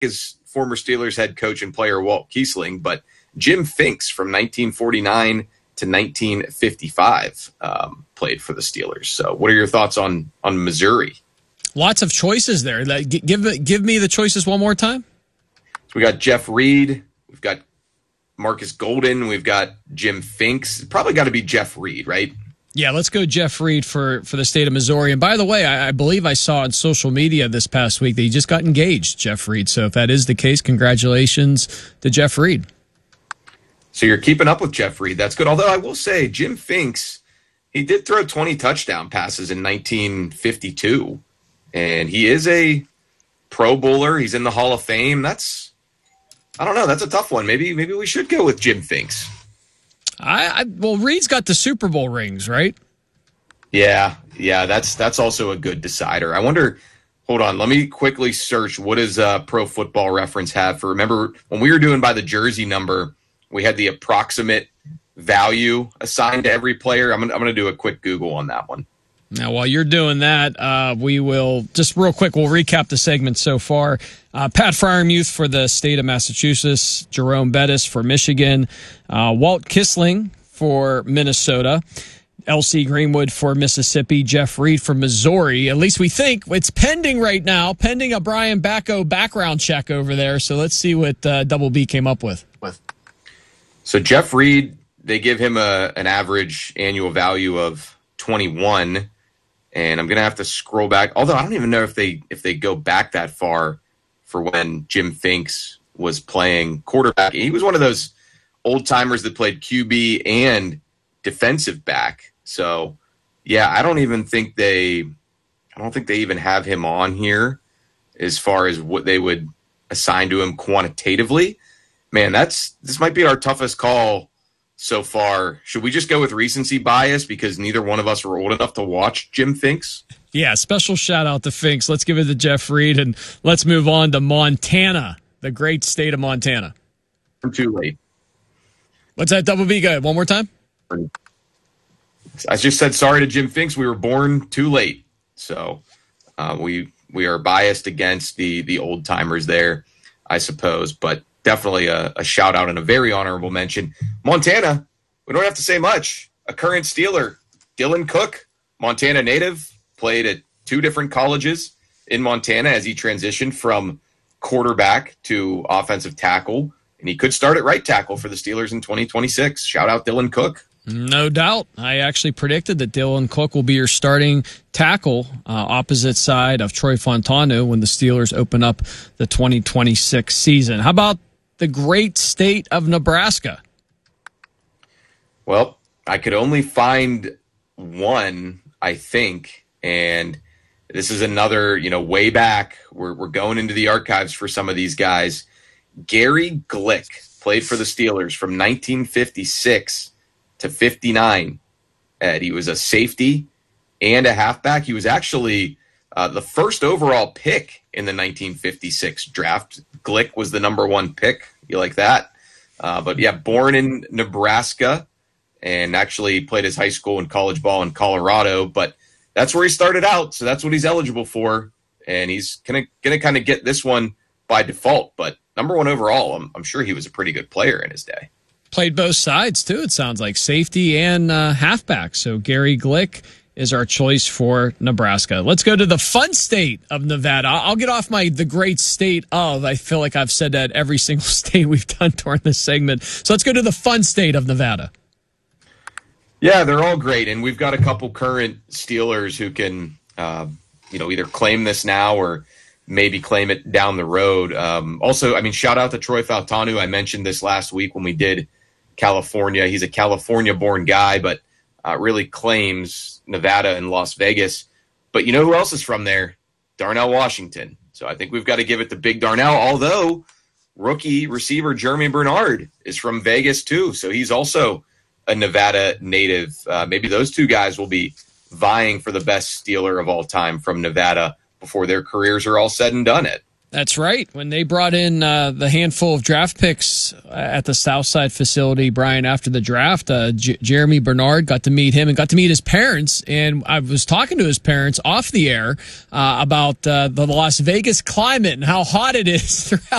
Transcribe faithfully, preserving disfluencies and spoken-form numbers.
is former Steelers head coach and player Walt Kiesling, but Jim Finks from nineteen forty-nine to nineteen fifty-five um, played for the Steelers. So what are your thoughts on on Missouri? Lots of choices there. Like, give give me the choices one more time. So we got Jeff Reed. We've got Marcus Golden. We've got Jim Finks. Probably got to be Jeff Reed, right? Yeah, let's go Jeff Reed for, for the state of Missouri. And by the way, I, I believe I saw on social media this past week that he just got engaged, Jeff Reed. So if that is the case, congratulations to Jeff Reed. So you're keeping up with Jeff Reed. That's good. Although I will say, Jim Finks, he did throw twenty touchdown passes in nineteen fifty-two. And he is a Pro Bowler. He's in the Hall of Fame. That's, I don't know, that's a tough one. Maybe maybe we should go with Jim Finks. I, I well, Reed's got the Super Bowl rings, right? Yeah, yeah, that's that's also a good decider. I wonder. Hold on, let me quickly search. What does uh, Pro Football Reference have for? Remember when we were doing by the jersey number, we had the approximate value assigned to every player. I'm gonna I'm gonna do a quick Google on that one. Now, while you're doing that, uh, we will just real quick. We'll recap the segment so far. Uh, Pat Fryermuth for the state of Massachusetts, Jerome Bettis for Michigan, uh, Walt Kiesling for Minnesota, L C Greenwood for Mississippi, Jeff Reed for Missouri. At least we think it's pending right now, pending a Brian Bacco background check over there. So let's see what uh, Double B came up with. with. So Jeff Reed, they give him a an average annual value of twenty-one. And I'm going to have to scroll back. Although I don't even know if they if they go back that far for when Jim Finks was playing quarterback. He was one of those old-timers that played Q B and defensive back. So, yeah, I don't even think they I don't think they even have him on here as far as what they would assign to him quantitatively. Man, that's this might be our toughest call so far. Should we just go with recency bias because neither one of us were old enough to watch Jim Finks? Yeah, special shout out to Finks. Let's give it to Jeff Reed, and let's move on to Montana, the great state of Montana. I'm too late. What's that, Double B? Go ahead. One more time. I just said sorry to Jim Finks. We were born too late. So uh, we we are biased against the, the old timers there, I suppose. But definitely a, a shout out and a very honorable mention. Montana, we don't have to say much. A current Steeler, Dylan Cook, Montana native, played at two different colleges in Montana as he transitioned from quarterback to offensive tackle. And he could start at right tackle for the Steelers in twenty twenty-six. Shout out Dylan Cook. No doubt. I actually predicted that Dylan Cook will be your starting tackle uh, opposite side of Troy Fontanu when the Steelers open up the twenty twenty-six season. How about the great state of Nebraska? Well, I could only find one, I think, and this is another, you know, way back. We're we're going into the archives for some of these guys. Gary Glick played for the Steelers from nineteen fifty-six to fifty-nine. Ed, he was a safety and a halfback. He was actually uh, the first overall pick in the nineteen fifty-six draft. Glick was the number one pick. You like that? Uh, but yeah, born in Nebraska and actually played his high school and college ball in Colorado. But that's where he started out, so that's what he's eligible for. And he's gonna gonna kind of get this one by default. But number one overall, I'm, I'm sure he was a pretty good player in his day. Played both sides, too, it sounds like, safety and uh, halfback. So Gary Glick is our choice for Nebraska. Let's go to the fun state of Nevada. I'll get off my the great state of. I feel like I've said that every single state we've done during this segment. So let's go to the fun state of Nevada. Yeah, they're all great. And we've got a couple current Steelers who can, uh, you know, either claim this now or maybe claim it down the road. Um, also, I mean, shout out to Troy Fautanu. I mentioned this last week when we did California. He's a California-born guy, but uh, really claims Nevada and Las Vegas. But you know who else is from there? Darnell Washington. So I think we've got to give it to Big Darnell, although rookie receiver Jeremy Bernard is from Vegas too. So he's also a Nevada native. Uh, maybe those two guys will be vying for the best Steeler of all time from Nevada before their careers are all said and done. It. That's right. When they brought in uh, the handful of draft picks at the Southside facility, Brian, after the draft, uh, J- Jeremy Bernard got to meet him and got to meet his parents. And I was talking to his parents off the air uh, about uh, the Las Vegas climate and how hot it is throughout